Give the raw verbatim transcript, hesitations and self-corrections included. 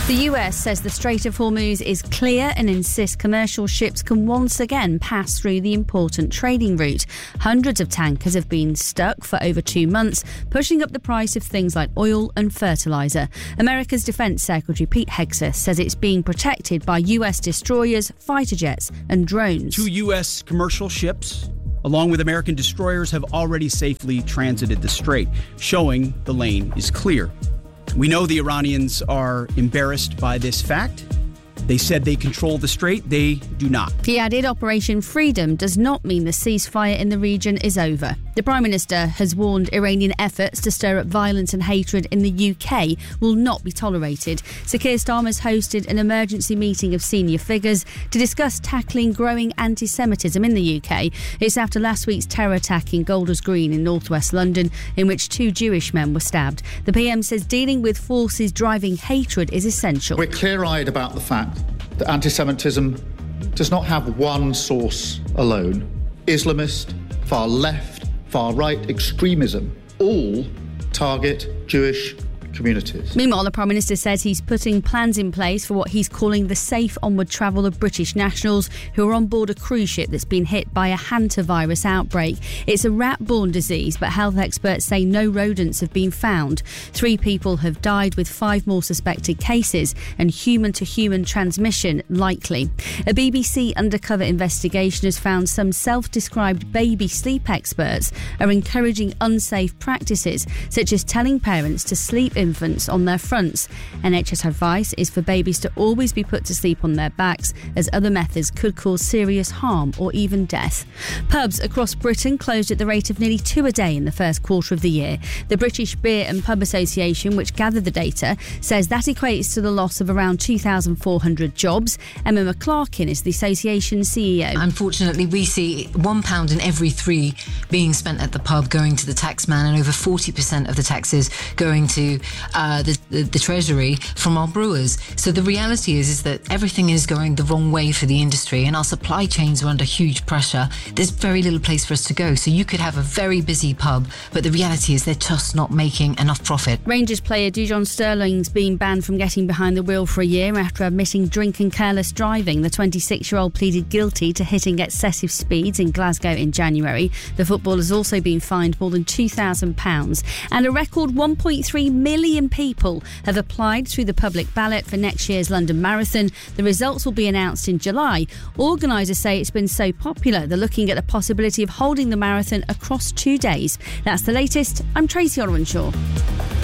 The U S says the Strait of Hormuz is clear and insists commercial ships can once again pass through the important trading route. Hundreds of tankers have been stuck for over two months, pushing up the price of things like oil and fertiliser. America's Defence Secretary Pete Hegseth says it's being protected by U S destroyers, fighter jets and drones. Two U S commercial ships, along with American destroyers, have already safely transited the strait, showing the lane is clear. We know the Iranians are embarrassed by this fact. They said they control the strait. They do not. He added Operation Freedom does not mean the ceasefire in the region is over. The Prime Minister has warned Iranian efforts to stir up violence and hatred in the U K will not be tolerated. Sir Keir Starmer's hosted an emergency meeting of senior figures to discuss tackling growing anti-Semitism in the U K. It's after last week's terror attack in Golders Green in northwest London, in which two Jewish men were stabbed. The P M says dealing with forces driving hatred is essential. We're clear-eyed about the fact that anti-Semitism does not have one source alone. Islamist, far left, far right extremism all target Jewish communities. Meanwhile, the Prime Minister says he's putting plans in place for what he's calling the safe onward travel of British nationals who are on board a cruise ship that's been hit by a hantavirus outbreak. It's a rat-borne disease, but health experts say no rodents have been found. Three people have died, with five more suspected cases, and human-to-human transmission likely. A B B C undercover investigation has found some self-described baby sleep experts are encouraging unsafe practices, such as telling parents to sleep infants on their fronts. N H S advice is for babies to always be put to sleep on their backs, as other methods could cause serious harm or even death. Pubs across Britain closed at the rate of nearly two a day in the first quarter of the year. The British Beer and Pub Association, which gathered the data, says that equates to the loss of around two thousand four hundred jobs. Emma McClarkin is the association's C E O. Unfortunately, we see one pound in every three being spent at the pub going to the taxman, and over forty percent of the taxes going to Uh, the, the, the Treasury from our brewers. So the reality is, is that everything is going the wrong way for the industry, and our supply chains are under huge pressure. There's very little place for us to go. So you could have a very busy pub, but the reality is they're just not making enough profit. Rangers player Dujon Sterling's been banned from getting behind the wheel for a year after admitting drink and careless driving. The twenty-six-year-old pleaded guilty to hitting excessive speeds in Glasgow in January. The footballer's also been fined more than two thousand pounds, and a record one point three million people have applied through the public ballot for next year's London Marathon. The results will be announced in July. Organisers say it's been so popular they're looking at the possibility of holding the marathon across two days. That's the latest. I'm Tracy Orwenshaw.